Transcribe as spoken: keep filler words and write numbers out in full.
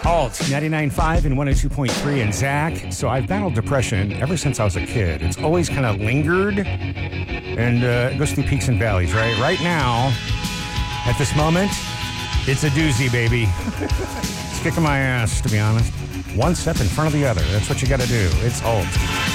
Alt, ninety-nine point five and one oh two point three. And Zach, so I've battled depression ever since I was a kid. It's always kind of lingered, and uh, it goes through peaks and valleys, right? Right now, at this moment, it's a doozy, baby. It's kicking my ass, to be honest. One step in front of the other. That's what you got to do. It's Alt.